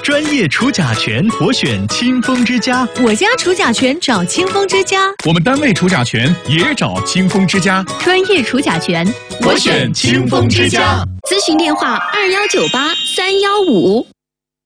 专业除甲醛，我选清风之家。 我家除甲醛找清风之家， 我们单位除甲醛也找清风之家。 专业除甲醛， 我选清风之家。 咨询电话21983155。